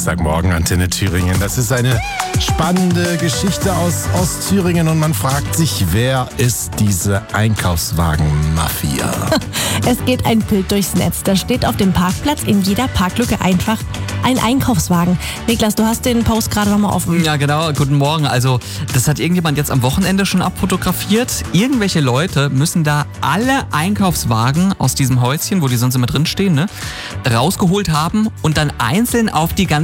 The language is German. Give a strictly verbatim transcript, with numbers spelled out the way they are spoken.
Samstagmorgen, Antenne Thüringen. Das ist eine spannende Geschichte aus Ostthüringen und man fragt sich, wer ist diese Einkaufswagen-Mafia? Es geht ein Bild durchs Netz. Da steht auf dem Parkplatz in jeder Parklücke einfach ein Einkaufswagen. Niklas, du hast den Post gerade nochmal offen. Ja, genau. Guten Morgen. Also, das hat irgendjemand jetzt am Wochenende schon abfotografiert. Irgendwelche Leute müssen da alle Einkaufswagen aus diesem Häuschen, wo die sonst immer drin stehen, ne, rausgeholt haben und dann einzeln auf die ganze